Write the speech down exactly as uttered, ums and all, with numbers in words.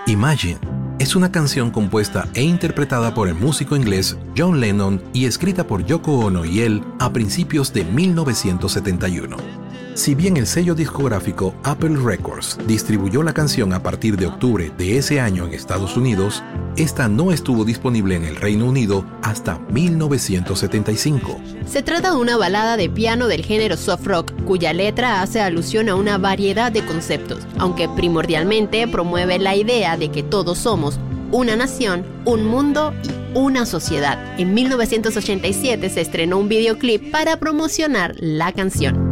Imagine es una canción compuesta e interpretada por el músico inglés John Lennon y escrita por Yoko Ono y él a principios de mil novecientos setenta y uno. Si bien el sello discográfico Apple Records distribuyó la canción a partir de octubre de ese año en Estados Unidos, esta no estuvo disponible en el Reino Unido hasta mil novecientos setenta y cinco. Se trata de una balada de piano del género soft rock, cuya letra hace alusión a una variedad de conceptos, aunque primordialmente promueve la idea de que todos somos una nación, un mundo y una sociedad. En mil novecientos ochenta y siete se estrenó un videoclip para promocionar la canción.